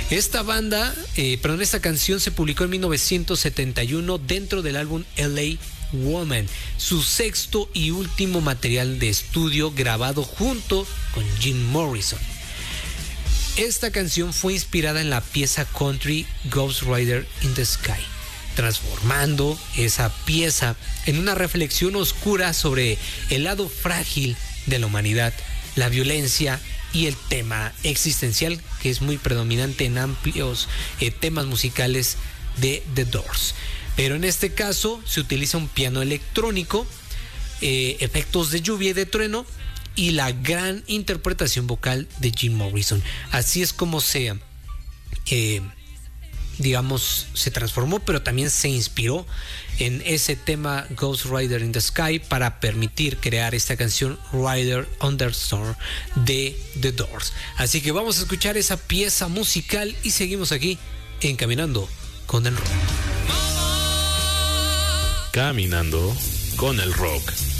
Esta canción se publicó en 1971 dentro del álbum LA Woman, su sexto y último material de estudio grabado junto con Jim Morrison. Esta canción fue inspirada en la pieza country Ghost Rider in the Sky, transformando esa pieza en una reflexión oscura sobre el lado frágil de la humanidad, la violencia y el tema existencial que es muy predominante en amplios temas musicales de The Doors. Pero en este caso se utiliza un piano electrónico, efectos de lluvia y de trueno y la gran interpretación vocal de Jim Morrison. Así es como se transformó, pero también se inspiró en ese tema Ghost Rider in the Sky para permitir crear esta canción Rider on the Storm de The Doors. Así que vamos a escuchar esa pieza musical y seguimos aquí en Caminando con el Rock. Caminando con el Rock.